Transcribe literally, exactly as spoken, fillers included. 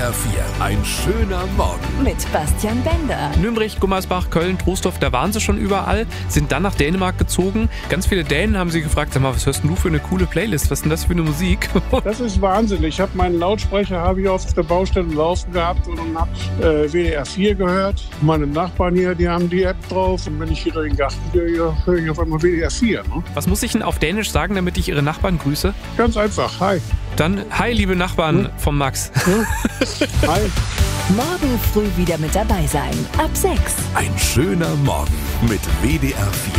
R vier, ein schöner Morgen. Mit Bastian Bender. Nürnberg, Gummersbach, Köln, Troisdorf, da waren sie schon überall, sind dann nach Dänemark gezogen. Ganz viele Dänen haben sie gefragt, sag mal, was hörst denn du für eine coole Playlist? Was ist denn das für eine Musik? Das ist Wahnsinn. Ich habe meinen Lautsprecher habe ich auf der Baustelle laufen gehabt und habe äh, W D R vier gehört. Meine Nachbarn hier, die haben die App drauf und wenn ich hier durch den Garten gehe, höre ich auf einmal W D R vier. Ne? Was muss ich denn auf Dänisch sagen, damit ich ihre Nachbarn grüße? Ganz einfach. Hi. Dann, hi, liebe Nachbarn hm? vom Max. Hm? Hi. Morgen früh wieder mit dabei sein. Ab sechs. Ein schöner Morgen mit W D R vier.